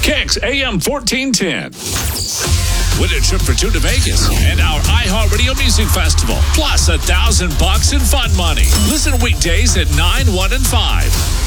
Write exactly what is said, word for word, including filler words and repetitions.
Kicks A M fourteen ten. Win a trip for two to Vegas and our iHeartRadio Music Festival. Plus a thousand bucks in fun money. Listen weekdays at nine, one, and five.